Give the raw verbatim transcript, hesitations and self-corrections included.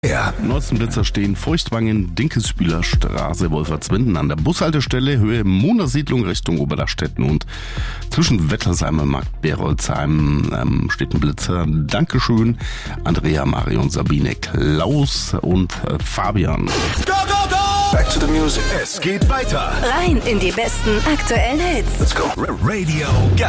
Ja. Neuesten Blitzer stehen Feuchtwangen, Dinkelsbühler Straße, Wolfertswinden an der Bushaltestelle, Höhe Monersiedlung Richtung Oberlastetten und zwischen Wettersheim und Markt Berolzheim ähm, steht ein Blitzer. Dankeschön, Andrea, Marion, Sabine, Klaus und äh, Fabian. Go, go, go! Back to the music. Es geht weiter. Rein in die besten aktuellen Hits. Let's go. Radio Go.